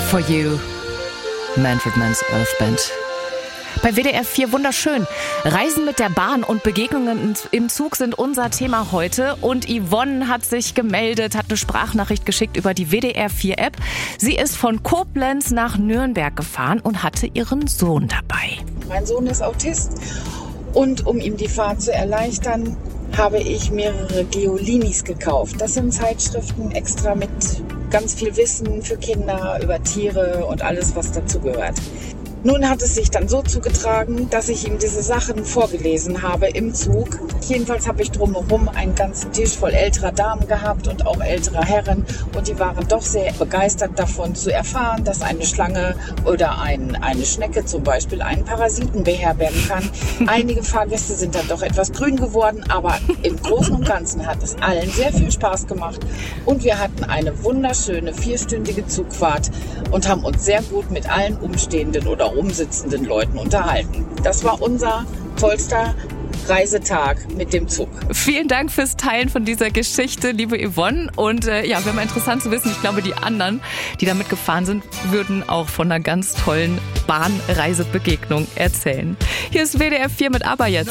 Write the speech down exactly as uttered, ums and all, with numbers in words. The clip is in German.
For You, Manfred Mann's Earth Band. Bei W D R vier wunderschön. Reisen mit der Bahn und Begegnungen im Zug sind unser Thema heute. Und Yvonne hat sich gemeldet, hat eine Sprachnachricht geschickt über die W D R vier App. Sie ist von Koblenz nach Nürnberg gefahren und hatte ihren Sohn dabei. Mein Sohn ist Autist und um ihm die Fahrt zu erleichtern, habe ich mehrere Geolinis gekauft. Das sind Zeitschriften extra mit ganz viel Wissen für Kinder über Tiere und alles, was dazu gehört. Nun hat es sich dann so zugetragen, dass ich ihm diese Sachen vorgelesen habe im Zug. Jedenfalls habe ich drumherum einen ganzen Tisch voll älterer Damen gehabt und auch älterer Herren. Und die waren doch sehr begeistert davon zu erfahren, dass eine Schlange oder ein, eine Schnecke zum Beispiel einen Parasiten beherbergen kann. Einige Fahrgäste sind dann doch etwas grün geworden, aber im Großen und Ganzen hat es allen sehr viel Spaß gemacht. Und wir hatten eine wunderschöne vierstündige Zugfahrt und haben uns sehr gut mit allen umstehenden oder umsitzenden Leuten unterhalten. Das war unser tollster Reisetag mit dem Zug. Vielen Dank fürs Teilen von dieser Geschichte, liebe Yvonne. Und äh, ja, wäre mal interessant zu wissen, ich glaube, die anderen, die da mitgefahren sind, würden auch von einer ganz tollen Bahnreisebegegnung erzählen. Hier ist W D R vier mit Aber jetzt.